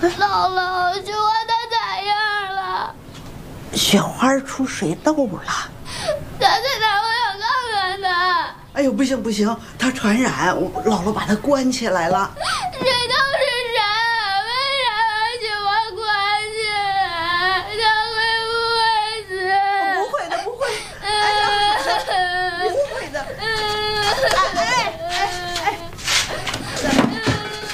姥姥，雪花它咋样了？ 雪花出水痘了。 它在哪？我想看看它。 哎呦，不行不行，它传染，姥姥把它关起来了。